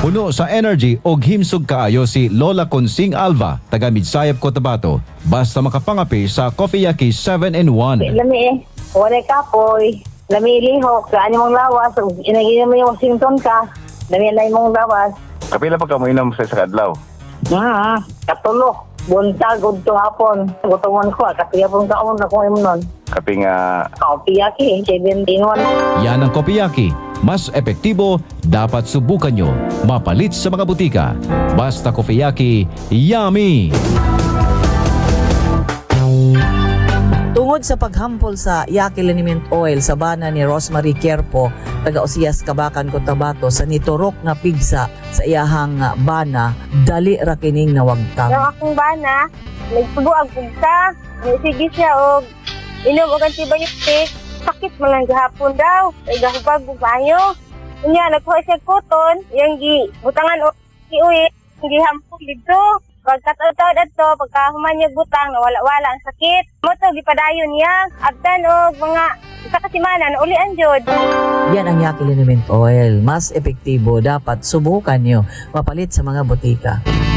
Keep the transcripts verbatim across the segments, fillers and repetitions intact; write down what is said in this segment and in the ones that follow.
Puno sa energy o himsog kaayo si Lola Consing Alva, taga Midsayap, Cotabato. Basta makapangapi sa Coffeeyaki seven in one. Lami eh. Wala kapoy. Lami lihok. Saan mong lawas. Inagin mo yung Washington ka. Lami na mong lawas. Kapila pa ka mo inom sa isa kadlaw? Ah, katulo. Buntag, gudto hapon. Gutumon ko. Kapiyapon ka ako na kung imo nun. Kapi nga Coffeeyaki seven in one. Yan ang Coffeeyaki. Mas epektibo, dapat subukan nyo. Mapalit sa mga butika. Basta Coffeeyaki, yummy! Tungod sa paghampol sa Yaki Liniment Oil sa bana ni Rosemary Quierpo, taga Osias, Kabakan, Cotabato, sa niturok nga pigsa sa iyahang ah, bana, dali ra kining nawagtang. Yung akong bana, nagsubo ang pugsa, nagsige siya og inom og antibiotic, sakit man lang gahapon daw, ay gahubag og maayo. Unya nagkuha siya koton, yang gi butangan og iuwi, gi hampol dito. Pagkataon-taon ato, pagkahuman niya butang, nawala-wala ang sakit. Mo to gipadayon niya, abdan og mga isa ka semana na uli ang jod. Yan ang Yaki Liniment Oil. Mas epektibo, dapat subukan nyo. Mapalit sa mga butika.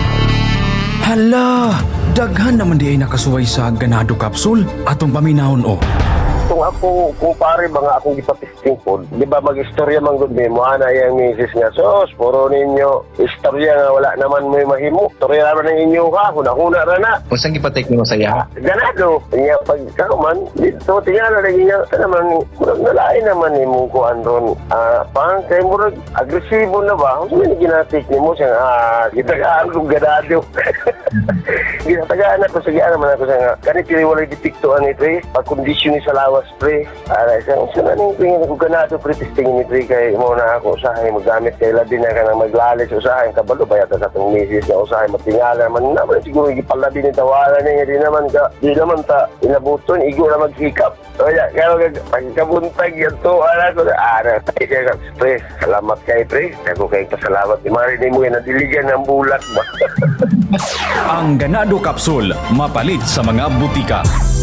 Hala, daghan naman di ay nakasuway sa ganado capsule atong paminahon o. Kung ako, kumpare mga akong ipatisting po, di ba mag-istorya man gud mo, ana yung misis nga, sos, puro ninyo, istorya nga wala naman may mahimo, istorya naman ng inyo ha, huna-huna ra na. Kung saan ipatek mo sa iya? Ganado, niya pag karuman, dito, tingnan na lagi niya, ka naman, murag nalain naman ni mong kuhan ron, ah, pang, kay murag, agresibo na ba? Kung saan ginatik ni mo siya, ah, gitagaan kong ganado. Ginatagaan ako, sige naman ako siya nga, kanit kini walay dipiktuan ito eh, pag-kondisyon ni sa lawas, pre. Aray, saan saan na yung ako ganado, pre, testingin ni pre, kay mo na ako usahay, magamit kay labi na ka na maglalis, usahay, kabalo, bayata sa itong misis na usahay, matingala naman, naman siguro ipalabi ni tawanan niya, di naman ka, di naman ta, inabuton, igo na maghikap. Kaya, kaya, pagkabuntag yan to, ala ko, ara, tayo kaya, pre, salamat kay pre, ako kay pasalamat, di marinig mo yan, nadiligan ng bulat ba? Ang ganado capsule, mapalit sa mga butika.